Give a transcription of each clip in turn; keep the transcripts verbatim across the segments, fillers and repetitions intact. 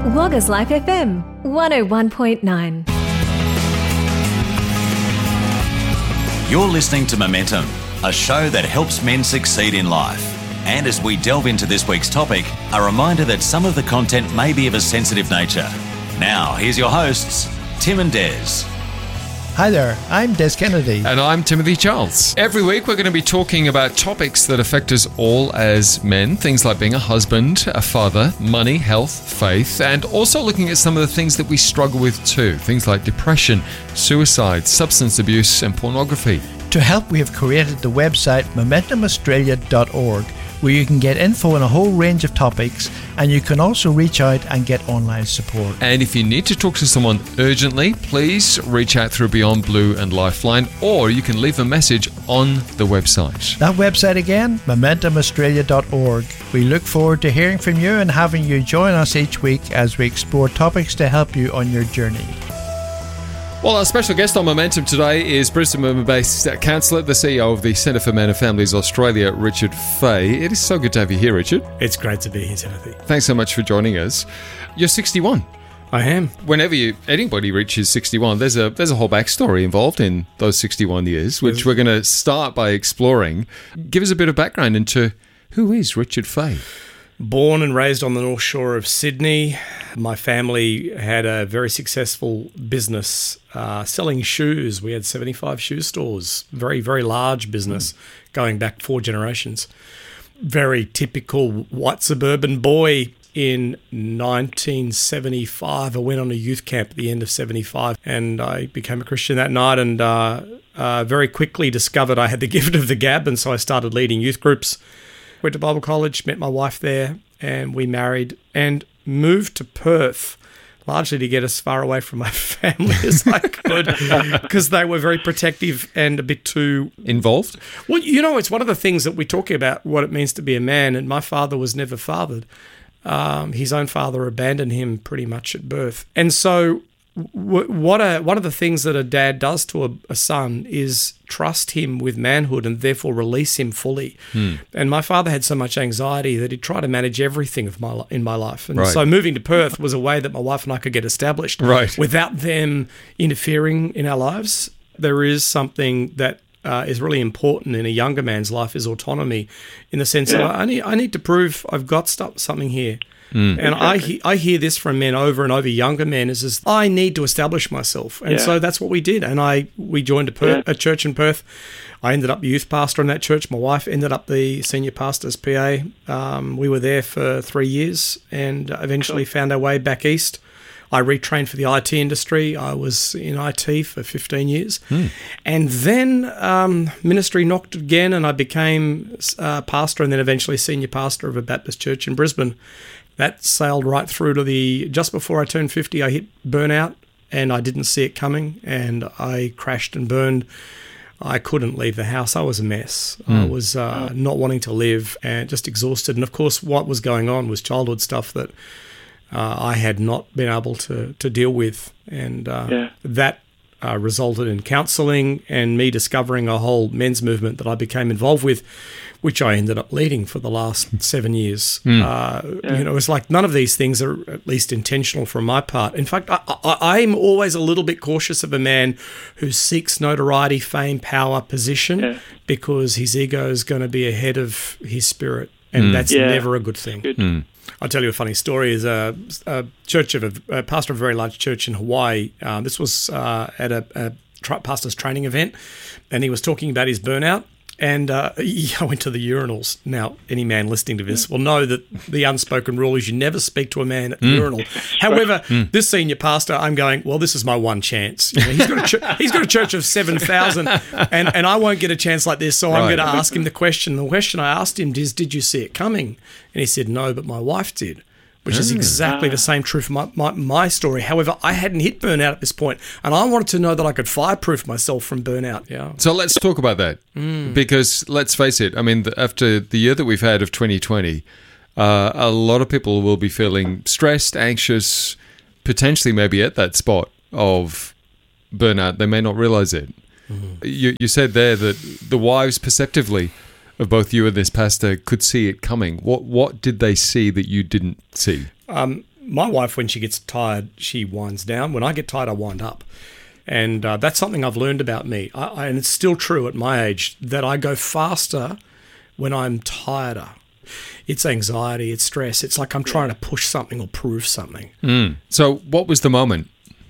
Wagga's Life F M, one oh one point nine. You're listening to Momentum, a show that helps men succeed in life. And as we delve into this week's topic, a reminder that some of the content may be of a sensitive nature. Now, here's your hosts, Tim and Des. Hi there, I'm Des Kennedy. And I'm Timothy Charles. Every week we're going to be talking about topics that affect us all as men, things like being a husband, a father, money, health, faith, and also looking at some of the things that we struggle with too, things like depression, suicide, substance abuse, and pornography. To help, we have created the website momentum australia dot org, where you can get info on a whole range of topics, and you can also reach out and get online support. And if you need to talk to someone urgently, please reach out through Beyond Blue and Lifeline, or you can leave a message on the website. That website again, momentum australia dot org. We look forward to hearing from you and having you join us each week as we explore topics to help you on your journey. Well, our special guest on Momentum today is Brisbane-based counsellor, the C E O of the Centre for Men and Families Australia, Richard Fay. It is so good to have you here, Richard. It's great to be here, Timothy. Thanks so much for joining us. You're sixty-one. I am. Whenever you anybody reaches sixty-one, there's a there's a whole backstory involved in those sixty-one years, which we're going to start by exploring. Give us a bit of background into who is Richard Fay. Born and raised on the North Shore of Sydney. My family had a very successful business uh, selling shoes. We had seventy-five shoe stores, very, very large business, mm. going back four generations. Very typical white suburban boy. In nineteen seventy-five, I went on a youth camp at the end of seventy-five, and I became a Christian that night, and uh, uh, very quickly discovered I had the gift of the gab, and so I started leading youth groups. Went to Bible college, met my wife there, and we married and moved to Perth, largely to get as far away from my family as I could, because they were very protective and a bit too... Involved? Well, you know, it's one of the things that we're talking about, what it means to be a man, and my father was never fathered. Um, his own father abandoned him pretty much at birth. And so w- what a, one of the things that a dad does to a, a son is trust him with manhood and therefore release him fully. Hmm. And my father had so much anxiety that he'd try to manage everything of my in my life. And right. so moving to Perth was a way that my wife and I could get established right. without them interfering in our lives. There is something that Uh, is really important in a younger man's life is autonomy, in the sense yeah. that I need I need to prove I've got st- something here. Mm. And exactly. I he- I hear this from men over and over, younger men, is, is I need to establish myself. And yeah. so that's what we did. And I we joined a, per- yeah. a church in Perth. I ended up youth pastor in that church. My wife ended up the senior pastor's P A. Um, we were there for three years and eventually cool. found our way back east. I retrained for the I T industry. I was in I T for fifteen years. Mm. And then um, ministry knocked again, and I became uh, pastor and then eventually senior pastor of a Baptist church in Brisbane. That sailed right through to the... Just before I turned fifty, I hit burnout, and I didn't see it coming, and I crashed and burned. I couldn't leave the house. I was a mess. Mm. I was uh, not wanting to live and just exhausted. And, of course, what was going on was childhood stuff that... Uh, I had not been able to, to deal with, and uh, yeah. that uh, resulted in counselling and me discovering a whole men's movement that I became involved with, which I ended up leading for the last seven years. Mm. Uh, yeah. You know, it's like none of these things are at least intentional from my part. In fact, I, I, I'm always a little bit cautious of a man who seeks notoriety, fame, power, position, yeah. because his ego is going to be ahead of his spirit, and mm. that's yeah. never a good thing. Good. Mm. I'll tell you a funny story. Is a, a church of a, a pastor of a very large church in Hawaii. Uh, this was uh, at a, a tra- pastor's training event, and he was talking about his burnout. And uh, I went to the urinals. Now, any man listening to this will know that the unspoken rule is you never speak to a man at the mm. urinal. However, mm. this senior pastor, I'm going, well, this is my one chance. You know, he's got a ch- he's got a church of seven thousand, and, and I won't get a chance like this, so right. I'm going to ask him the question. The question I asked him is, did you see it coming? And he said, no, but my wife did. Which is exactly the same true for my, my, my story. However, I hadn't hit burnout at this point, and I wanted to know that I could fireproof myself from burnout. Yeah. So let's talk about that, mm. because let's face it, I mean, the, after the year that we've had of twenty twenty, uh, a lot of people will be feeling stressed, anxious, potentially maybe at that spot of burnout. They may not realize it. Mm. You, you said there that the wives perceptively of both you and this pastor could see it coming. What what did they see that you didn't see? Um, my wife, when she gets tired, she winds down. When I get tired, I wind up. And uh, that's something I've learned about me. I, I, and it's still true at my age that I go faster when I'm tireder. It's anxiety, it's stress. It's like I'm trying to push something or prove something. Mm. So what was the moment?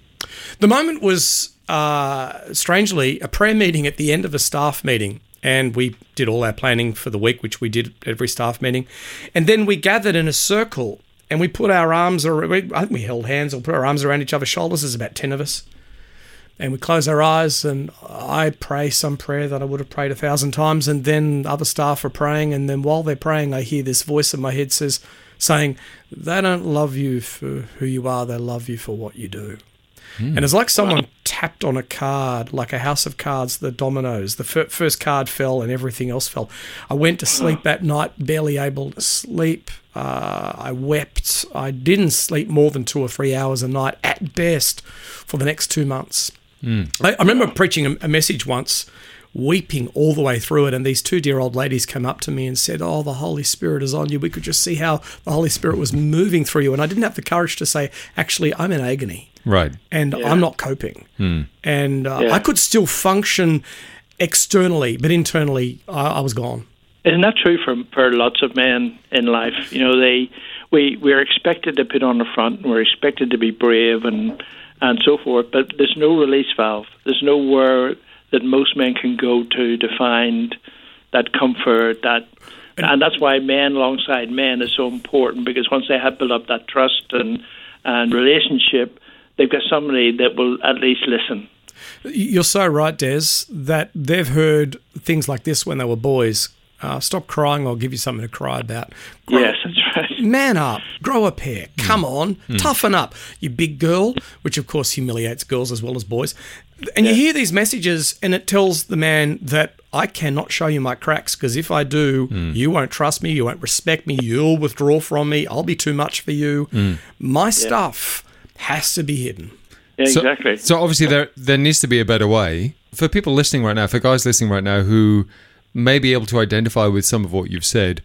The moment was, uh, strangely, a prayer meeting at the end of a staff meeting. And we did all our planning for the week, which we did at every staff meeting. And then we gathered in a circle and we put our arms, or I think we held hands or put our arms around each other's shoulders. There's about ten of us. And we close our eyes and I pray some prayer that I would have prayed a thousand times. And then other staff are praying. And then while they're praying, I hear this voice in my head says, saying, they don't love you for who you are. They love you for what you do. Mm. And it's like someone tapped on a card, like a house of cards, the dominoes. The fir- first card fell and everything else fell. I went to sleep that night, barely able to sleep. Uh, I wept. I didn't sleep more than two or three hours a night at best for the next two months. Mm. I, I remember preaching a, a message once, weeping all the way through it, and these two dear old ladies came up to me and said, oh, the Holy Spirit is on you. We could just see how the Holy Spirit was moving through you. And I didn't have the courage to say, actually, I'm in agony. Right. And yeah. I'm not coping. Mm. And uh, yeah. I could still function externally, but internally, I, I was gone. Isn't that true for, for lots of men in life? You know, they we, we're expected to put on the front, and we're expected to be brave and and so forth, but there's no release valve. There's nowhere that most men can go to to find that comfort, that, and that's why men alongside men is so important, because once they have built up that trust and, and relationship, they've got somebody that will at least listen. You're so right, Des, that they've heard things like this when they were boys. Uh, stop crying, I'll give you something to cry about. Grow, yes, that's right. Man up, grow a pair, come mm. on, mm. toughen up, you big girl, which of course humiliates girls as well as boys. And yeah. you hear these messages and it tells the man that I cannot show you my cracks, because if I do, mm. you won't trust me, you won't respect me, you'll withdraw from me, I'll be too much for you. Mm. My yeah. stuff has to be hidden. Yeah, so, exactly. So obviously there there needs to be a better way. For people listening right now, for guys listening right now who may be able to identify with some of what you've said,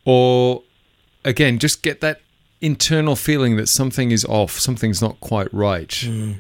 or again, just get that internal feeling that something is off, something's not quite right. Mm.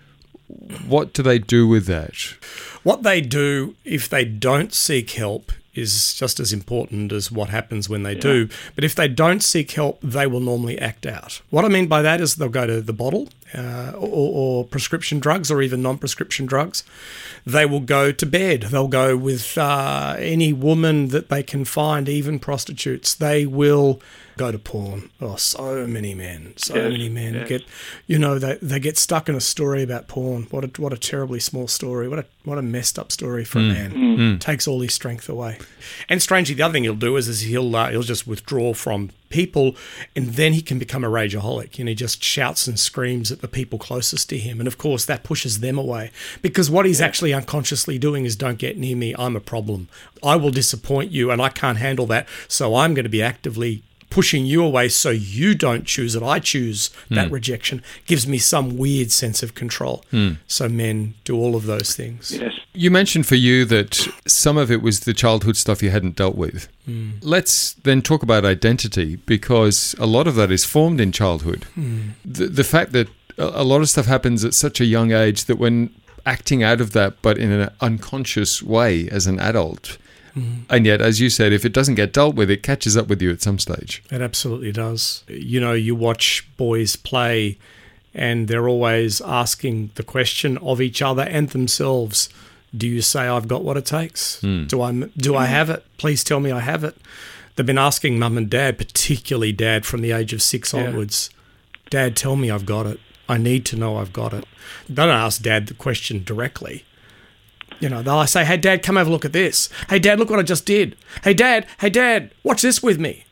What do they do with that? What they do if they don't seek help is just as important as what happens when they yeah. do. But if they don't seek help, they will normally act out. What I mean by that is they'll go to the bottle uh, or, or prescription drugs, or even non-prescription drugs. They will go to bed. They'll go with uh, any woman that they can find, even prostitutes. They will go to porn. Oh, so many men, so yes, many men yes. get, you know, they they get stuck in a story about porn. What a what a terribly small story. What a what a messed up story for mm. a man. Mm. Takes all his strength away. And strangely, the other thing he'll do is, is he'll uh, he'll just withdraw from people, and then he can become a rageaholic. And he just shouts and screams at the people closest to him. And of course, that pushes them away, because what he's yeah. actually unconsciously doing is, don't get near me. I'm a problem. I will disappoint you, and I can't handle that. So I'm going to be actively pushing you away so you don't choose it. I choose that mm. rejection. Gives me some weird sense of control. Mm. So men do all of those things. Yes. You mentioned for you that some of it was the childhood stuff you hadn't dealt with. Mm. Let's then talk about identity, because a lot of that is formed in childhood. Mm. The, the fact that a lot of stuff happens at such a young age that when acting out of that, but in an unconscious way as an adult, Mm. and yet, as you said, if it doesn't get dealt with, it catches up with you at some stage. It absolutely does. You know, you watch boys play and they're always asking the question of each other and themselves, do you say I've got what it takes? Mm. Do I do I have it? Please tell me I have it. They've been asking mum and dad, particularly dad from the age of six yeah. onwards, Dad, tell me I've got it. I need to know I've got it. They don't ask dad the question directly. You know, they'll say, hey, Dad, come have a look at this. Hey, Dad, look what I just did. Hey, Dad, hey, Dad, watch this with me.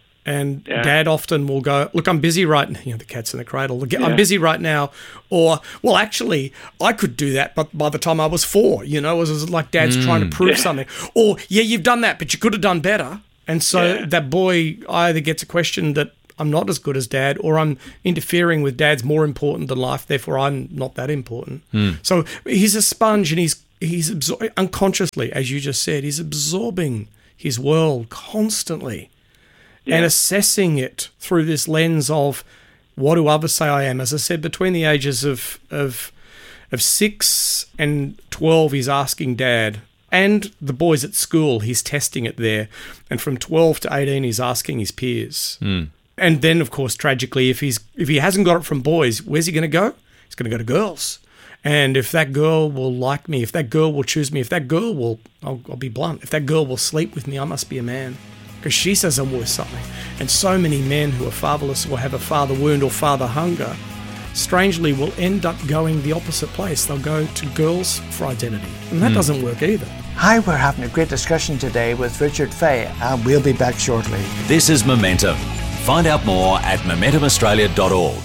And yeah. Dad often will go, look, I'm busy right now. You know, the cat's in the cradle. I'm yeah. busy right now. Or, well, actually, I could do that, but by the time I was four, you know, it was like Dad's mm. trying to prove yeah. something. Or, yeah, you've done that, but you could have done better. And so yeah. that boy either gets a question that I'm not as good as Dad, or I'm interfering with Dad's more important than life, therefore I'm not that important. Mm. So he's a sponge, and he's He's absor- unconsciously, as you just said, he's absorbing his world constantly yeah. and assessing it through this lens of, What do others say I am? As I said, between the ages of of of six and twelve, he's asking Dad. And the boys at school, he's testing it there. And from twelve to eighteen, he's asking his peers. Mm. And then, of course, tragically, if he's if he hasn't got it from boys, where's he going to go? He's going to go to girls. And if that girl will like me, if that girl will choose me, if that girl will, I'll, I'll be blunt, if that girl will sleep with me, I must be a man. Because she says I'm worth something. And so many men who are fatherless or have a father wound or father hunger, strangely will end up going the opposite place. They'll go to girls for identity. And that mm. doesn't work either. Hi, we're having a great discussion today with Richard Fay, and we'll be back shortly. This is Momentum. Find out more at momentum australia dot org.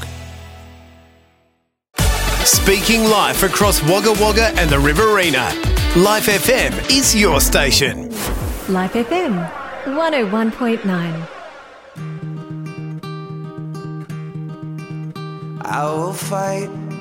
Speaking live across Wagga Wagga and the Riverina, Life F M is your station. Life F M, one oh one point nine. I will fight